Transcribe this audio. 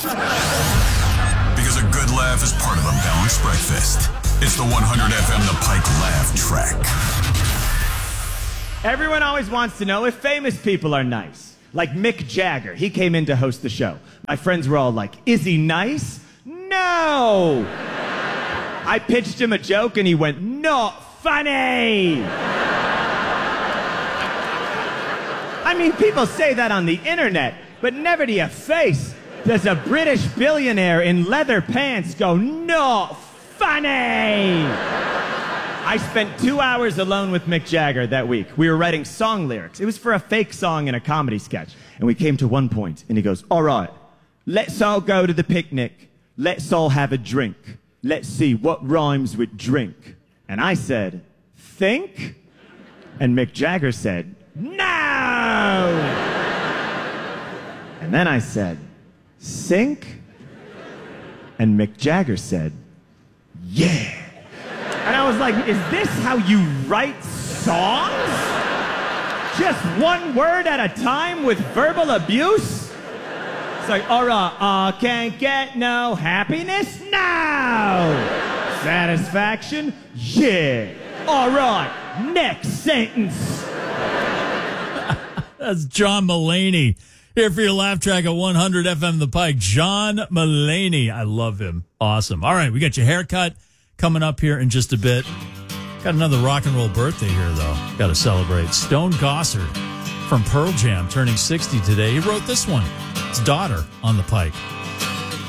Because a good laugh is part of a balanced breakfast. It's the 100 FM The Pike Laugh Track. Everyone always wants to know if famous people are nice. Like Mick Jagger. He came in to host the show. My friends were all like, is he nice? No! I pitched him a joke and he went, not funny! I mean, people say that on the internet, but never to your face does a British billionaire in leather pants go, not funny! I spent 2 hours alone with Mick Jagger that week. We were writing song lyrics. It was for a fake song in a comedy sketch. And we came to one point, and he goes, all right, let's all go to the picnic. Let's all have a drink. Let's see what rhymes with drink. And I said, think? And Mick Jagger said, no! And then I said, sink? And Mick Jagger said, yeah. And I was like, is this how you write songs? Just one word at a time with verbal abuse? It's like, all right, can't get no happiness now. Satisfaction? Yeah. All right, next sentence. That's John Mulaney. Here for your laugh track at 100 FM The Pike. John Mulaney. I love him. Awesome. All right, we got your haircut coming up here in just a bit. Got another rock and roll birthday here, though. Got to celebrate. Stone Gossard from Pearl Jam turning 60 today. He wrote this one. His daughter on the Pike.